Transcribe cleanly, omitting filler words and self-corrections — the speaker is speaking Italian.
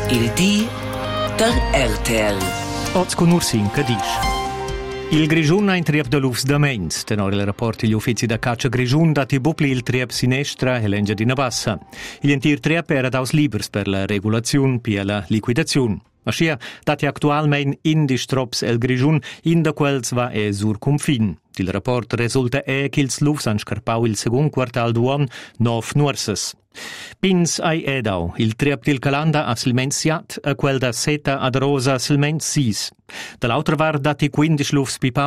Il D der RTL. Oz con Ursin Cadisch. Il Grigiun ha in triep de lufs da Mainz. Tenore il rapporto gli uffizi da caccia Grigiun dati bupli il triep sinestra e l'Engiadina Bassa. Il entir triep era daus libers per la regulazione e la liquidazione. Ascia, dati attualmente in distrops el Grigiun, in da quels va sur confin. Il rapport resulta che ils lufs han scarpau il second quartal d'uon 9 nuorses. Pins ai edau, il triep del calanda ha silmenziat a quel da seta ad rosa silmenz 6. Dall'altra var dati 15 lufs pipau